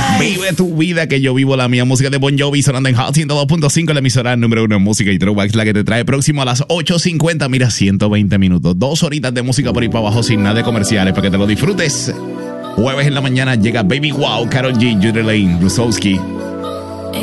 Vive tu vida, que yo vivo la mía. Música de Bon Jovi sonando en Hot 102.5, la emisora número 1 en música y throwbacks, la que te trae próximo a las 8:50. Mira, 120 minutos. 2 horitas de música por ahí para abajo sin nada de comerciales para que te lo disfrutes. Jueves en la mañana llega Baby Wow, Karol G, Judy Lane, Rusowski.